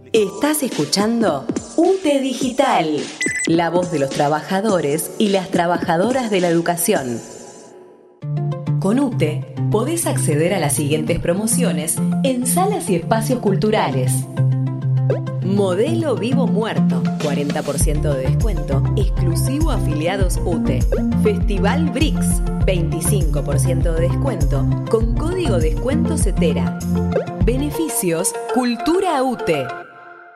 Estás escuchando UTE Digital, la voz de los trabajadores y las trabajadoras de la educación. Con UTE podés acceder a las siguientes promociones en salas y espacios culturales. Modelo Vivo Muerto, 40% de descuento, exclusivo a afiliados UTE. Festival BRICS, 25% de descuento, con código descuento CETERA. Beneficios Cultura UTE.